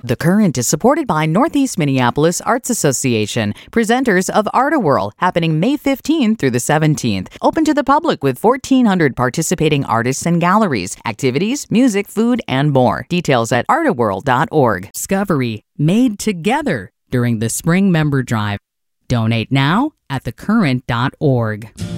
The Current is supported by Northeast Minneapolis Arts Association, presenters of Art-A-Whirl, happening May 15th through the 17th. Open to the public with 1,400 participating artists and galleries, activities, music, food, and more. Details at artawhirl.org. Discovery made together during the Spring Member Drive. Donate now at thecurrent.org.